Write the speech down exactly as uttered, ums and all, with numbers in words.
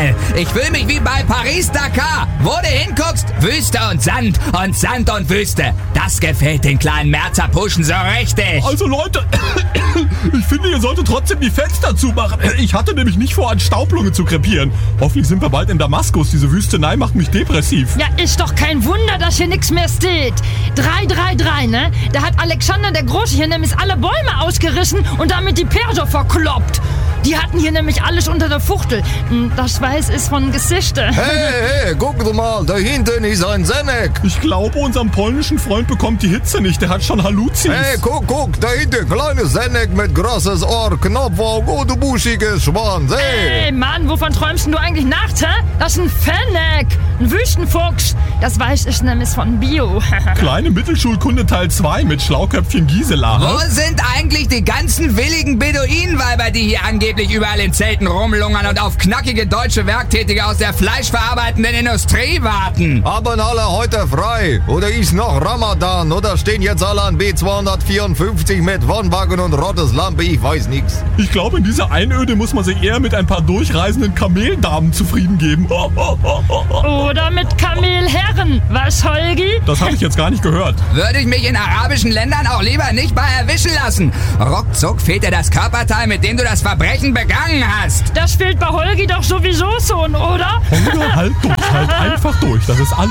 geil. Ich fühle mich wie bei Paris-Dakar. Wo du hinguckst, Wüste und Sand und Sand und Wüste. Das gefällt den kleinen Merzer-Puschen so richtig. Also Leute, ich finde, ihr solltet trotzdem die Fenster zumachen. Ich hatte nämlich nicht vor, an Staublunge zu krepieren. Hoffentlich sind wir bald in Damaskus. Diese Wüstenei macht mich depressiv. Ja, ist doch kein Wunder, dass hier nichts mehr steht. drei drei drei, ne? Da hat Alexander der Große hier nämlich alle Bäume ausgerissen und damit die Perser verkloppt. Die hatten hier nämlich alles unter der Fuchtel. Das Weiß ist von Geschichte. Hey, hey, guck doch mal, da hinten ist ein Senek. Ich glaube, unserem polnischen Freund bekommt die Hitze nicht. Der hat schon Haluzis. Hey, guck, guck, da hinten, kleines Senek mit großes Ohr, Knopfauge und buschiges Schwanz. Hey. Hey, Mann, wovon träumst du eigentlich nachts, hä? Das ist ein Fennec, ein Wüstenfuchs. Das Weiß ist nämlich von Bio. Kleine Mittelschulkunde Teil zwei mit Schlauköpfchen Gisela. Wo sind eigentlich die ganzen willigen Beduinenweiber, die hier angeblich überall in Zelten rumlungern und auf knackige deutsche Werktätige aus der fleischverarbeitenden Industrie warten? Haben alle heute frei? Oder ist noch Ramadan? Oder stehen jetzt alle an B zweihundertvierundfünfzig mit Wohnwagen und rotes Lampe? Ich weiß nix. Ich glaube, in dieser Einöde muss man sich eher mit ein paar durchreisenden Kameldamen zufrieden geben. Oder mit Kamelherren. Was, Holgi? Das habe ich jetzt gar nicht gehört. Würde ich mich in arabischen Ländern auch lieber nicht bei erwischen lassen. Ruckzuck fehlt dir das Körperteil, mit dem du das Verbrechen begangen hast. Das fehlt bei Holgi doch sowieso schon, oder? Holger, halt durch, halt einfach durch. Das ist alles